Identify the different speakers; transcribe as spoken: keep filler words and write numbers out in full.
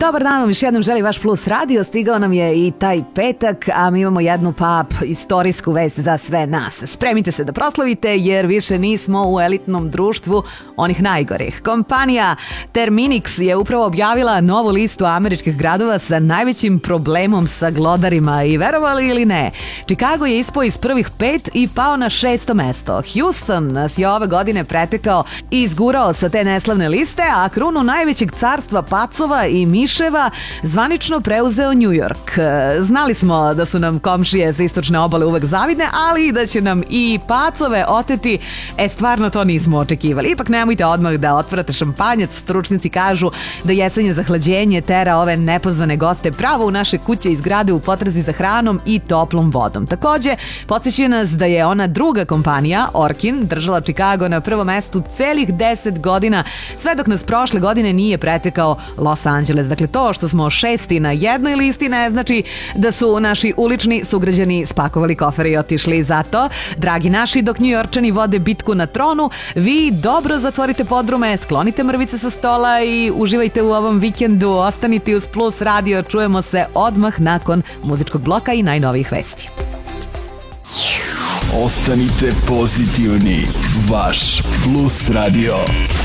Speaker 1: Dobar dan vam još jednom želi vaš Plus radio. Stigao nam je i taj petak, a mi imamo jednu pap istorijsku vest za sve nas. Spremite se da proslavite jer više nismo u elitnom društvu onih najgorih. Kompanija Terminix je upravo objavila novu listu američkih gradova sa najvećim problemom sa glodarima i verovali ili ne, Chicago je ispao iz prvih pet i pao na šesto mesto. Houston nas je ove godine pretekao i izgurao sa te neslavne liste, a krunu najvećeg carstva pacova i miševa zvanično preuzeo New York. Znali smo da su nam komšije sa istočne obale uvek zavidne, ali i da će nam i pacove oteti, e stvarno to nismo očekivali. Ipak nemojte odmah da otvarate šampanjac, stručnici kažu da jesenje zahlađenje tera ove nepozvane goste pravo u naše kuće i zgrade u potrazi za hranom i toplom vodom. Takođe, podsjećaju nas da je ona druga kompanija, Orkin, držala Chicago na prvom mestu celih deset godina, sve dok nas prošle godine nije pretekao Los Angeles. Dakle, to što smo šesti na jednoj listi ne znači da su naši ulični sugrađani spakovali kofere i otišli. Zato, dragi naši, dok Njujorčani vode bitku na tronu, vi dobro zatvorite podrume, sklonite mrvice sa stola i uživajte u ovom vikendu. Ostanite uz Plus radio, čujemo se odmah nakon muzičkog bloka i najnovijih vesti.
Speaker 2: Ostanite pozitivni, vaš Plus radio.